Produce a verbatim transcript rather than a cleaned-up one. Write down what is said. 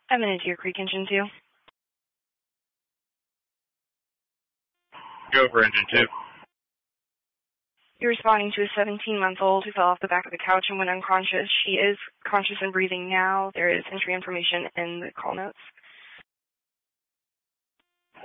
I'm in Deer Creek Engine two. Go for Engine two. You're responding to a seventeen-month-old who fell off the back of the couch and went unconscious. She is conscious and breathing now. There is entry information in the call notes.